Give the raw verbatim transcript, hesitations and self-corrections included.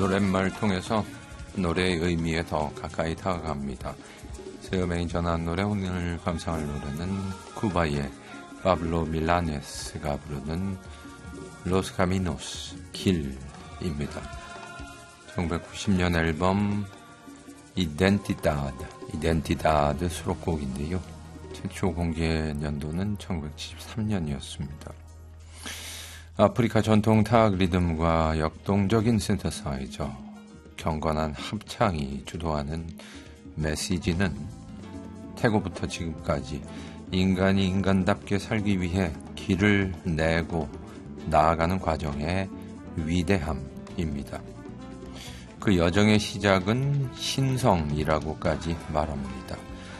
노랫말 통해서 노래의 의미에 더 가까이 다가갑니다. 새 음악이 전한 노래, 오늘 감상할 노래는 쿠바의 파블로 밀라네스가 부르는 로스 카미노스 길입니다. 천구백구십 년 앨범 이덴티다드 이덴티다드 수록곡인데요. 최초 공개 연도는 천구백칠십삼 년이었습니다. 아프리카 전통 타악 리듬과 역동적인 신터사이저, 경건한 합창이 주도하는 메시지는 태고부터 지금까지 인간이 인간답게 살기 위해 길을 내고 나아가는 과정의 위대함입니다. 그 여정의 시작은 신성이라고까지 말합니다.